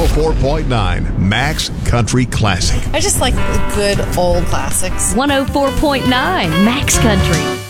104.9 Max Country Classic. I just like the good old classics. 104.9 Max Country.